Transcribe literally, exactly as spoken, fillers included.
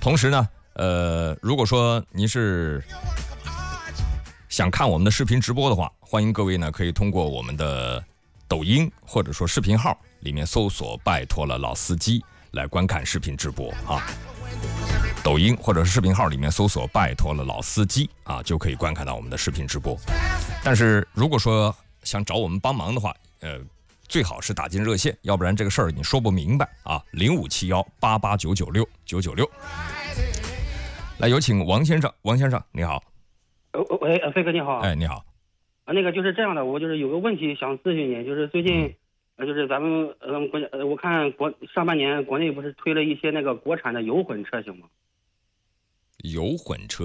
同时呢，呃，如果说您是想看我们的视频直播的话，欢迎各位呢可以通过我们的抖音或者说视频号里面搜索拜托了老司机来观看视频直播啊。抖音或者是视频号里面搜索拜托了老司机啊，就可以观看到我们的视频直播。但是如果说想找我们帮忙的话，呃，最好是打进热线，要不然这个事儿你说不明白啊。零五七幺八八九九六九九六。来，有请王先生，王先生你好。 喂，飞哥你好。 哎，你好。 啊，那个就是这样的，我就是有个问题想咨询你，就是最近，呃、嗯，就是咱们呃国家，呃，我看国上半年国内不是推了一些那个国产的油混车型吗？ 油混车